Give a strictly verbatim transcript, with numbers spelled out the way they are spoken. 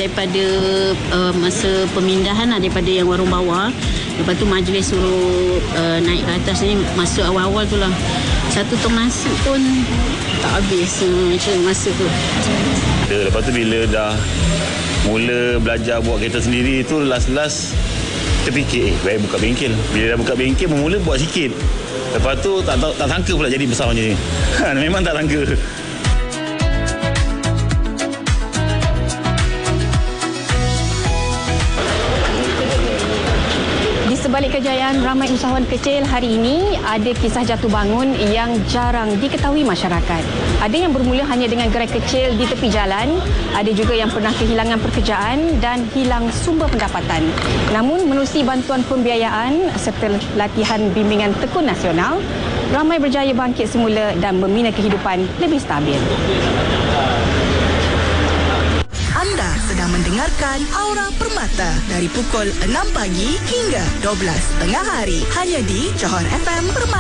daripada uh, masa pemindahan lah, daripada yang warung bawah. Lepas tu majlis suruh uh, naik ke atas ni, masa awal-awal tu lah. Satu tong nasi pun tak habis uh, macam masa tu. Lepas tu bila dah mula belajar buat kereta sendiri tu, last-last terfikir, eh baik buka bengkel. Bila dah buka bengkel, bermula buat sikit. Lepas tu tak, tak, tak sangka pula jadi besar macam ni. Memang tak sangka. Sebalik kejayaan ramai usahawan kecil hari ini, ada kisah jatuh bangun yang jarang diketahui masyarakat. Ada yang bermula hanya dengan gerai kecil di tepi jalan, ada juga yang pernah kehilangan pekerjaan dan hilang sumber pendapatan. Namun menerusi bantuan pembiayaan serta latihan bimbingan tekun nasional, ramai berjaya bangkit semula dan membina kehidupan lebih stabil. Anda sedang mendengarkan Aura Permata dari pukul enam pagi hingga dua belas tengah hari hanya di Johor F M Permata.